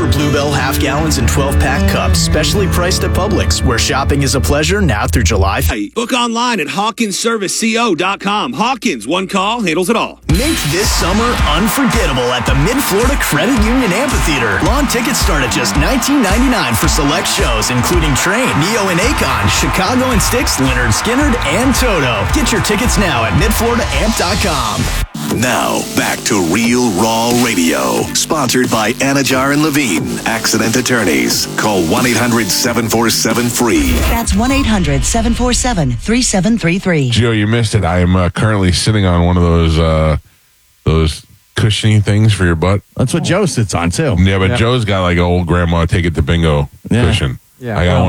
for Bluebell half gallons and 12-pack cups, specially priced at Publix, where shopping is a pleasure now through July. Book online at HawkinsServiceCO.com. Hawkins, one call, handles it all. Make this summer unforgettable at the Mid-Florida Credit Union Amphitheater. Lawn tickets start at just $19.99 for select shows, including Train, Neo and Akon, Chicago and Styx, Leonard Skinner, and Toto. Get your tickets now at MidFloridaAmp.com. Now, back to Real Raw Radio. Sponsored by Anajar and Levine, Accident Attorneys. Call 1-800-747-FREE. That's 1-800-747-3733. Joe, you missed it. I am currently sitting on one of those cushiony things for your butt. That's what Joe sits on, too. Yeah, but Joe's got like an old grandma take it to bingo cushion. Yeah. I got one